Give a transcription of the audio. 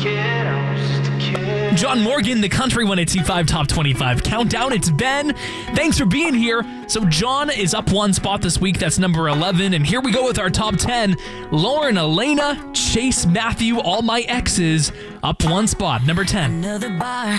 John Morgan, the Country 185 Top 25 Countdown. It's Ben. Thanks for being here. So John is up one spot this week. That's number 11. And here we go with our top 10. Lauren Elena, Chase Matthew, All My Exes, up one spot, number 10. Another bar,